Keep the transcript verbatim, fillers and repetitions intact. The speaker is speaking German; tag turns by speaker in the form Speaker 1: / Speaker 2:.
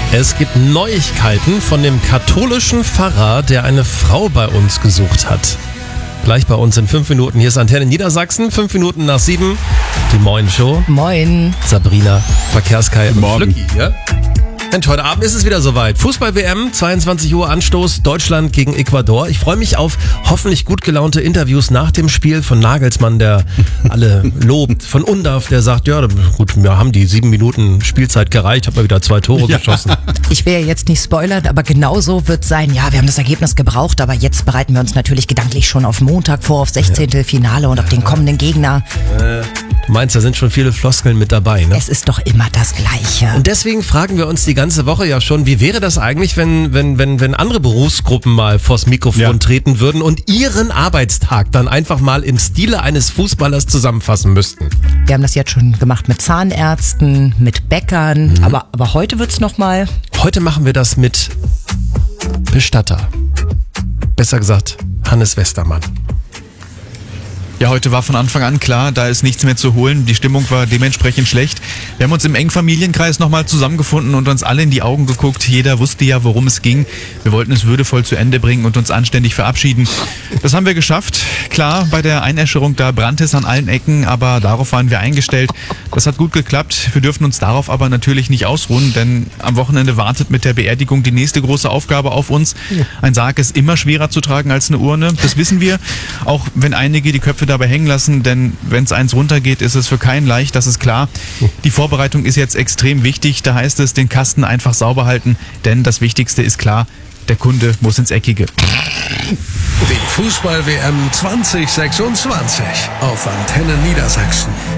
Speaker 1: Es gibt Neuigkeiten von dem katholischen Pfarrer, der eine Frau bei uns gesucht hat. Gleich bei uns in fünf Minuten. Hier ist Antenne Niedersachsen, fünf Minuten nach sieben. Die Moin-Show.
Speaker 2: Moin.
Speaker 1: Sabrina, Verkehrskai und
Speaker 3: Morgen.
Speaker 1: Flücki hier. Und heute Abend ist es wieder soweit. Fußball-W M, zweiundzwanzig Uhr Anstoß, Deutschland gegen Ecuador. Ich freue mich auf hoffentlich gut gelaunte Interviews nach dem Spiel von Nagelsmann, der alle lobt, von Undav, der sagt, ja gut, wir haben die sieben Minuten Spielzeit gereicht, hab mal wieder zwei Tore
Speaker 3: Ja.
Speaker 1: geschossen.
Speaker 2: Ich will ja jetzt nicht spoilern, aber genauso wird sein, ja, wir haben das Ergebnis gebraucht, aber jetzt bereiten wir uns natürlich gedanklich schon auf Montag vor, auf sechzehnte Finale und auf den kommenden Gegner.
Speaker 1: Du meinst, da sind schon viele Floskeln mit dabei, ne?
Speaker 2: Es ist doch immer das Gleiche.
Speaker 1: Und deswegen fragen wir uns die ganze Woche ja schon, wie wäre das eigentlich, wenn, wenn, wenn, wenn andere Berufsgruppen mal vors Mikrofon
Speaker 3: Ja.
Speaker 1: treten würden und ihren Arbeitstag dann einfach mal im Stile eines Fußballers zusammenfassen müssten?
Speaker 2: Wir haben das jetzt schon gemacht mit Zahnärzten, mit Bäckern,
Speaker 1: Mhm.
Speaker 2: aber, aber heute wird's noch mal.
Speaker 1: Heute machen wir das mit Bestatter. Besser gesagt, Hannes Westermann.
Speaker 3: Ja, heute war von Anfang an klar, da ist nichts mehr zu holen. Die Stimmung war dementsprechend schlecht. Wir haben uns im engen Familienkreis nochmal zusammengefunden und uns alle in die Augen geguckt. Jeder wusste ja, worum es ging. Wir wollten es würdevoll zu Ende bringen und uns anständig verabschieden. Das haben wir geschafft. Klar, bei der Einäscherung, da brannte es an allen Ecken, aber darauf waren wir eingestellt. Das hat gut geklappt. Wir dürfen uns darauf aber natürlich nicht ausruhen, denn am Wochenende wartet mit der Beerdigung die nächste große Aufgabe auf uns. Ein Sarg ist immer schwerer zu tragen als eine Urne. Das wissen wir, auch wenn einige die Köpfe dabei hängen lassen, denn wenn es eins runtergeht, ist es für keinen leicht, das ist klar. Die Vorbereitung ist jetzt extrem wichtig, da heißt es, den Kasten einfach sauber halten, denn das Wichtigste ist klar, der Kunde muss ins Eckige.
Speaker 4: Die Fußball-W M zwanzig sechsundzwanzig auf Antenne Niedersachsen.